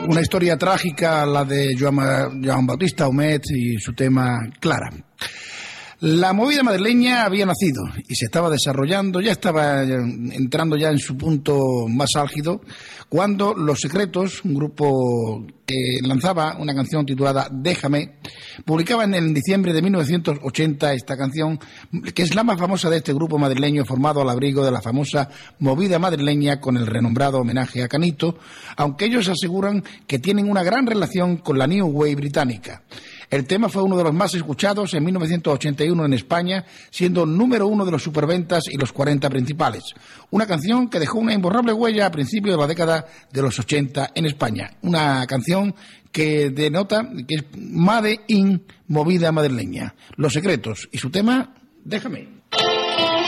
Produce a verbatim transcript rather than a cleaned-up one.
Una historia trágica, la de Joan, Joan Bautista Humet y su tema Clara. La movida madrileña había nacido y se estaba desarrollando, ya estaba entrando ya en su punto más álgido, cuando Los Secretos, un grupo que lanzaba una canción titulada Déjame, publicaban en diciembre de mil novecientos ochenta esta canción, que es la más famosa de este grupo madrileño, formado al abrigo de la famosa movida madrileña con el renombrado homenaje a Canito, aunque ellos aseguran que tienen una gran relación con la New Wave británica. El tema fue uno de los más escuchados en mil novecientos ochenta y uno en España, siendo número uno de los superventas y los cuarenta principales. Una canción que dejó una imborrable huella a principios de la década de los ochenta en España. Una canción que denota que es Made in movida madrileña. Los Secretos y su tema Déjame.